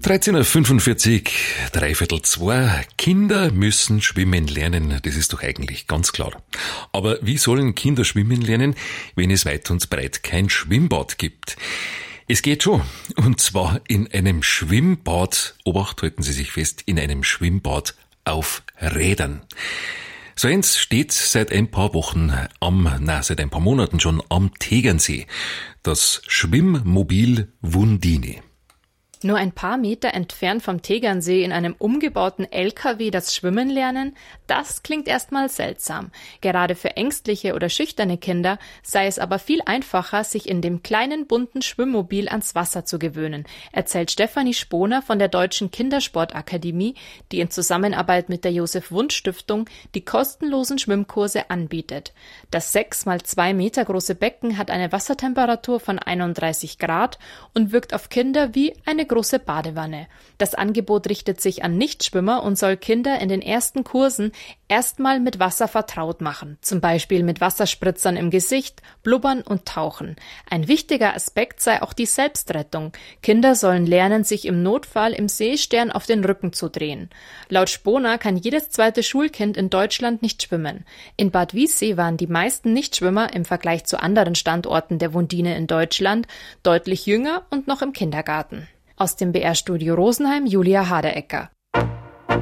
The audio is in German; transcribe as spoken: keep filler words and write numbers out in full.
dreizehn Uhr fünfundvierzig, dreiviertel zwei. Kinder müssen schwimmen lernen, das ist doch eigentlich ganz klar. Aber wie sollen Kinder schwimmen lernen, wenn es weit und breit kein Schwimmbad gibt? Es geht schon, und zwar in einem Schwimmbad, Obacht, halten Sie sich fest, in einem Schwimmbad auf Rädern. So eins steht seit ein paar Wochen am, na, seit ein paar Monaten schon am Tegernsee. Das Schwimmmobil Wundine. Nur ein paar Meter entfernt vom Tegernsee in einem umgebauten L K W das Schwimmen lernen, das klingt erstmal seltsam. Gerade für ängstliche oder schüchterne Kinder sei es aber viel einfacher, sich in dem kleinen bunten Schwimmmobil ans Wasser zu gewöhnen, erzählt Stefanie Sponer von der Deutschen Kindersportakademie, die in Zusammenarbeit mit der Josef-Wundt-Stiftung die kostenlosen Schwimmkurse anbietet. Das sechs mal zwei Meter große Becken hat eine Wassertemperatur von einunddreißig Grad und wirkt auf Kinder wie eine große Badewanne. Das Angebot richtet sich an Nichtschwimmer und soll Kinder in den ersten Kursen erstmal mit Wasser vertraut machen, zum Beispiel mit Wasserspritzern im Gesicht, Blubbern und Tauchen. Ein wichtiger Aspekt sei auch die Selbstrettung. Kinder sollen lernen, sich im Notfall im Seestern auf den Rücken zu drehen. Laut Sponer kann jedes zweite Schulkind in Deutschland nicht schwimmen. In Bad Wiessee waren die meisten Nichtschwimmer im Vergleich zu anderen Standorten der Wundine in Deutschland deutlich jünger und noch im Kindergarten. Aus dem B R-Studio Rosenheim, Julia Haderecker.